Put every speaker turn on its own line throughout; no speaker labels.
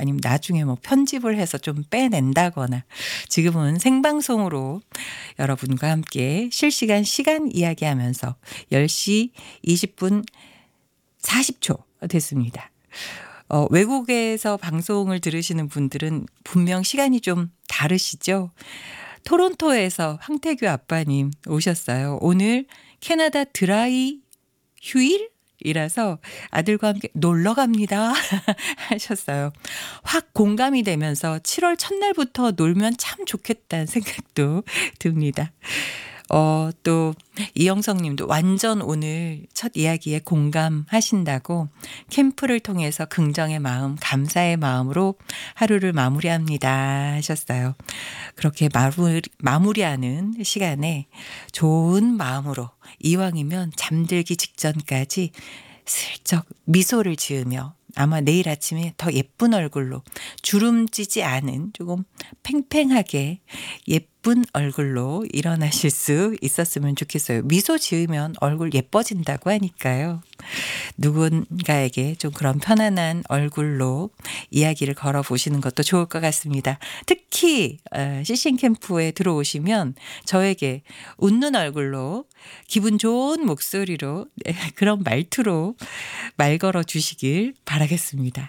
아니면 나중에 뭐 편집을 해서 좀 빼낸다거나 지금은 생방송으로 여러분과 함께 실시간 시간 이야기하면서 10시 20분 40초 됐습니다. 외국에서 방송을 들으시는 분들은 분명 시간이 좀 다르시죠? 토론토에서 황태규 아빠님 오셨어요. 오늘 캐나다 드라이 휴일이라서 아들과 함께 놀러 갑니다 하셨어요. 확 공감이 되면서 7월 첫날부터 놀면 참 좋겠다는 생각도 듭니다. 또 이영성 님도 완전 오늘 첫 이야기에 공감하신다고 캠프를 통해서 긍정의 마음, 감사의 마음으로 하루를 마무리합니다 하셨어요. 그렇게 마무리하는 시간에 좋은 마음으로 이왕이면 잠들기 직전까지 슬쩍 미소를 지으며 아마 내일 아침에 더 예쁜 얼굴로 주름지지 않은 조금 팽팽하게 예쁜 얼굴로 일어나실 수 있었으면 좋겠어요. 미소 지으면 얼굴 예뻐진다고 하니까요. 누군가에게 좀 그런 편안한 얼굴로 이야기를 걸어보시는 것도 좋을 것 같습니다. 특히 CCN 캠프에 들어오시면 저에게 웃는 얼굴로 기분 좋은 목소리로 그런 말투로 말 걸어주시길 바라겠습니다.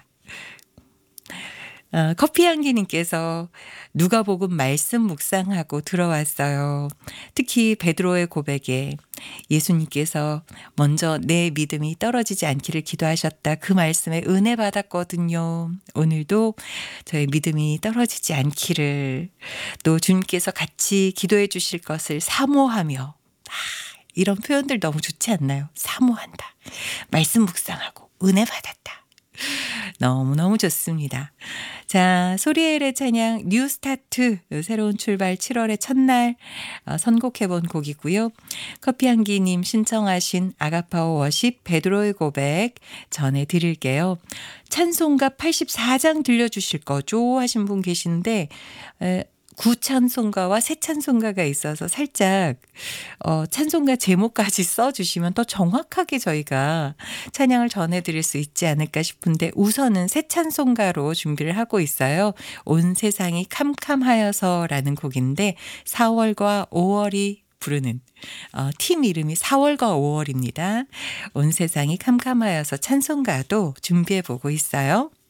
커피향기님께서 누가복음 말씀 묵상하고 들어왔어요. 특히 베드로의 고백에 예수님께서 먼저 내 믿음이 떨어지지 않기를 기도하셨다. 그 말씀에 은혜 받았거든요. 오늘도 저의 믿음이 떨어지지 않기를 또 주님께서 같이 기도해 주실 것을 사모하며 이런 표현들 너무 좋지 않나요? 사모한다. 말씀 묵상하고 은혜 받았다. 너무너무 좋습니다. 자, 소리엘의 찬양 뉴 스타트 새로운 출발 7월의 첫날 선곡해본 곡이고요. 커피향기님 신청하신 아가파오 워십 베드로의 고백 전해드릴게요. 찬송가 84장 들려주실 거죠 하신 분 계신데 구찬송가와 새찬송가가 있어서 살짝 찬송가 제목까지 써주시면 더 정확하게 저희가 찬양을 전해드릴 수 있지 않을까 싶은데 우선은 새찬송가로 준비를 하고 있어요. 온 세상이 캄캄하여서라는 곡인데 4월과 5월이 부르는 팀 이름이 4월과 5월입니다. 온 세상이 캄캄하여서 찬송가도 준비해보고 있어요.